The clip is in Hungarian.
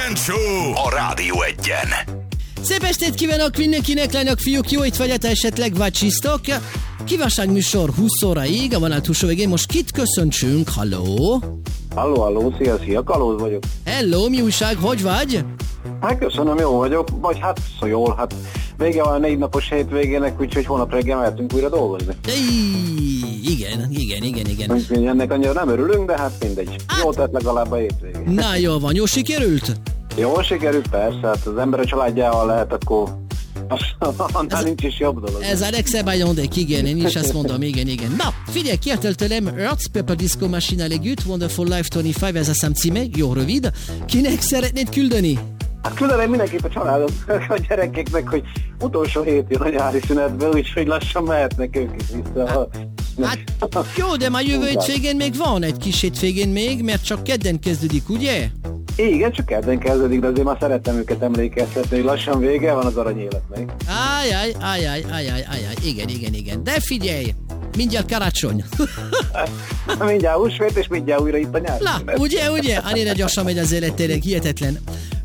Show a Rádió Egyen. Szép estét kívánok mindenkinek, lányok, fiúk, jó étvágyat, esetleg vacsisztok. Kívánságműsor 20 óraig, a vonal túlsó végén most kit köszöntsünk, halló? Halló, szia, Kalóz vagyok. Hello, mi újság, hogy vagy? Hát köszönöm, jó vagyok, vagy hát jól, hát vége van a 4 napos hétvégének, úgyhogy holnap reggel mehetünk újra dolgozni. Igen. Úgyhogy ennek annyira nem örülünk, de hát mindegy. Jó tett legalább a hétvégén. Na, jól van, jó sikerült? Jól sikerült, persze, hát az ember a családjával lehet, akkor annál nincs is jobb dolog. Ez a legszebb ajándék, igen, én is ezt mondom, igen. Na, figyelj, kértél tőlem Earth Pepper Disco Machine Legüt, Wonderful Life 25, ez a szám címe, jó rövid. Kinek szeretnéd küldeni? Hát küldeném mindenképp a családot, a gyerekeknek, hogy utolsó hét jön a nyári szünetből, úgyhogy lassan mehetnek ők is vissza. Hát jó, de már jövő hétvégén még van egy kis hétvégén még, mert csak kedden kezdődik, ugye? Igen, csak kedden kezdődik, de azért már szerettem őket emlékeztetni, hogy lassan vége van az aranyéletnek. Igen. De figyelj, mindjárt karácsony. Mindjárt húsvét, és mindjárt újra itt a nyár. Na, ugye? Annyira gyorsan megy az élet, tényleg hihetetlen.